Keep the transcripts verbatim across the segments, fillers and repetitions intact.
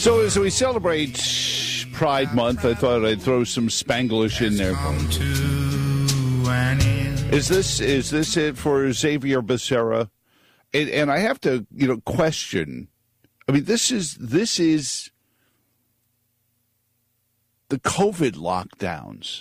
So as we celebrate Pride Month, I thought I'd throw some Spanglish in there. Is this is this it for Xavier Becerra? And, and I have to, you know, question. I mean, this is this is the COVID lockdowns.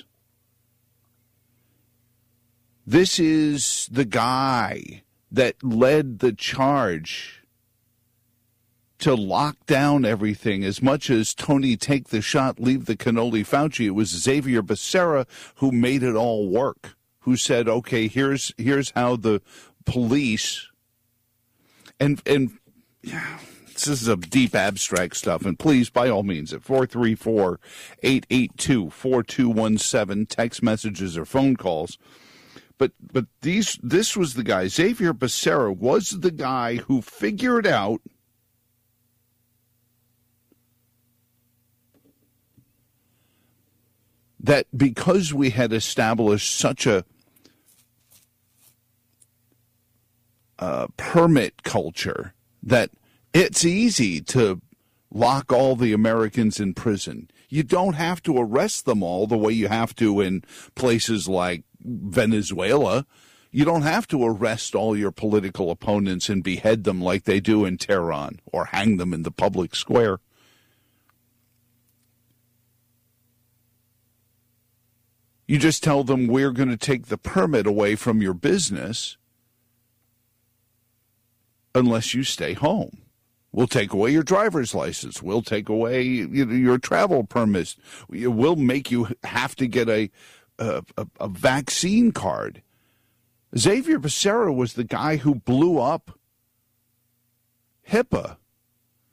This is the guy that led the charge to lock down everything. As much as Tony take the shot, leave the cannoli Fauci, it was Xavier Becerra who made it all work, who said, okay, here's here's how the police, and, and yeah, this is a deep abstract stuff, and please, by all means, at four three four, eight eight two, four two one seven, text messages or phone calls. But but these this was the guy, Xavier Becerra was the guy who figured out that because we had established such a uh, permit culture that it's easy to lock all the Americans in prison. You don't have to arrest them all the way you have to in places like Venezuela. You don't have to arrest all your political opponents and behead them like they do in Tehran or hang them in the public square. You just tell them, we're going to take the permit away from your business unless you stay home. We'll take away your driver's license. We'll take away your travel permits. We'll make you have to get a, a, a vaccine card. Xavier Becerra was the guy who blew up HIPAA.